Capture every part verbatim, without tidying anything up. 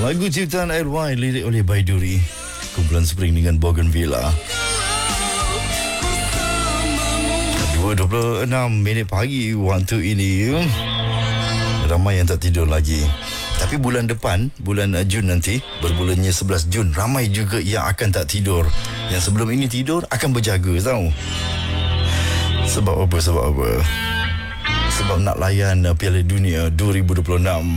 Lagu ciptaan L Y, lirik oleh Baiduri, kumpulan Spring dengan Bougainvillea. dua dua puluh enam minit pagi waktu ini. Ramai yang tak tidur lagi. Tapi bulan depan, bulan Jun nanti, berbulannya sebelas Jun, ramai juga yang akan tak tidur. Yang sebelum ini tidur akan berjaga, tahu. Sebab apa? Sebab apa? Sebab nak layan Piala Dunia dua ribu dua puluh enam.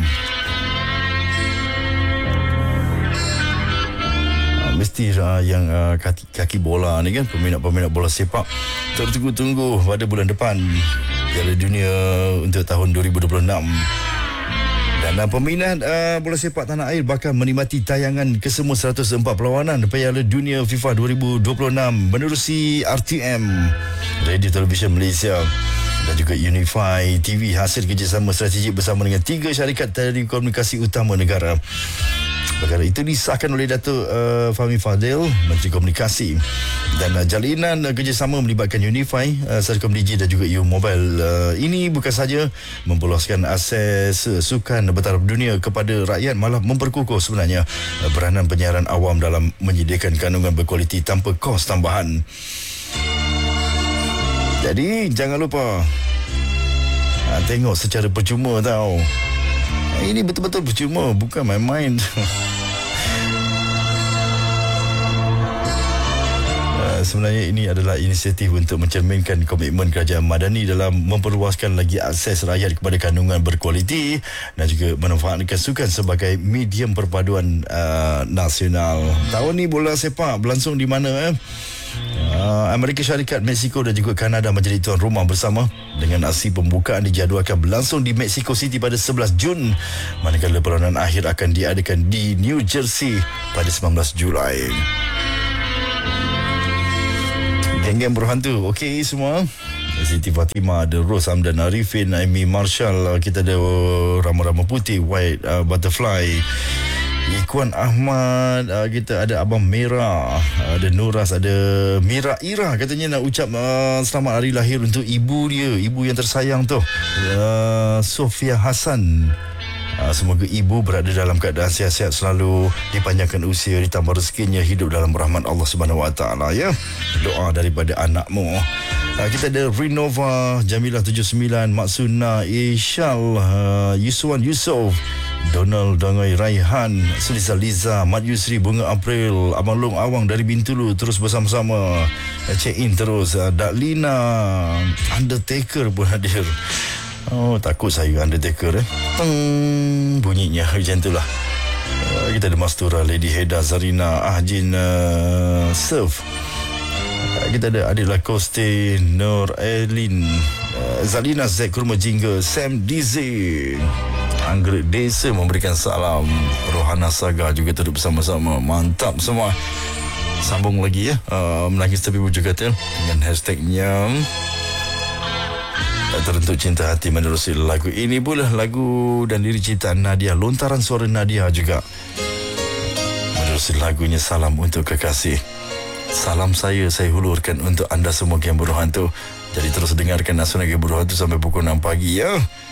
Mesti uh, yang uh, kaki, kaki bola ni kan, peminat-peminat bola sepak tertunggu-tunggu pada bulan depan Piala Dunia untuk tahun dua ribu dua puluh enam. Dan uh, peminat uh, bola sepak tanah air bakal menikmati tayangan kesemua seratus empat perlawanan Piala Dunia FIFA dua ribu dua puluh enam menerusi R T M, Radio Television Malaysia, dan juga Unify T V, hasil kerjasama strategik bersama dengan tiga syarikat telekomunikasi utama negara. Perkara itu disahkan oleh Datuk uh, Fahmi Fadil, Menteri Komunikasi, dan uh, jalinan uh, kerjasama melibatkan Unify, uh, Celcom Digi dan juga U Mobile. Uh, ini bukan saja memperluaskan akses uh, sukan bertaraf dunia kepada rakyat, malah memperkukuh sebenarnya uh, peranan penyiaran awam dalam menyediakan kandungan berkualiti tanpa kos tambahan. Jadi jangan lupa uh, tengok secara percuma, tau. Ini betul-betul percuma, bukan main-main. Sebenarnya ini adalah inisiatif untuk mencerminkan komitmen kerajaan Madani dalam memperluaskan lagi akses rakyat kepada kandungan berkualiti dan juga memanfaatkan sukan sebagai medium perpaduan uh, nasional. Tahun ni bola sepak berlangsung di mana eh? Uh, Amerika Syarikat, Mexico dan juga Kanada menjadi tuan rumah bersama, dengan aksi pembukaan dijadualkan berlangsung di Mexico City pada sebelas Jun, manakala perlawanan akhir akan diadakan di New Jersey pada sembilan belas Julai. Geng-geng berhantu, okey semua. Siti Fatimah, ada Ros Hamdan Arifin, Amy Marshall, kita ada Rama-Rama Putih, White uh, Butterfly, Ikuan Ahmad, uh, kita ada Abang Merah, ada Nuras, ada Mira Ira, katanya nak ucap uh, selamat hari lahir untuk ibu dia, ibu yang tersayang tu, uh, Sofia Hassan. Uh, semoga ibu berada dalam keadaan sihat-sihat selalu, dipanjangkan usia, ditambah rezekinya, hidup dalam rahmat Allah Subhanahu Wa Taala, ya. Doa daripada anakmu. Uh, kita ada Rinova, Jamilah tujuh puluh sembilan, Maksuna, Ishal, uh, Yuswan Yusof, Donald Dangai Raihan, Sulisa Liza, Mat Yusri, Bunga April, Abang Long Awang dari Bintulu terus bersama-sama. Uh, check in terus. uh, Daklina, Undertaker pun hadir. Oh, takut saya Undertaker eh. Teng, bunyinya macam itulah. Uh, kita ada Mastura, Lady Heda, Zarina, Ahjin, uh, Surf. Uh, kita ada Adil Lacoste, Nur Elin, uh, Zalina Z, Kurma Jingga, Sam Dizi, Anggrek Desa memberikan salam. Rohana Saga juga turut bersama-sama. Mantap semua. Sambung lagi ya. Uh, menangis tepi bujur katil dengan hashtagnya Teruntuk Cinta Hati menerusi lagu ini pula, lagu dan lirik ciptaan Nadia, lontaran suara Nadia juga menerusi lagunya Salam Untuk Kekasih. Salam saya saya hulurkan untuk anda semua yang berhantu. Jadi terus dengarkan Nasional Yang Berhantu sampai pukul enam pagi ya.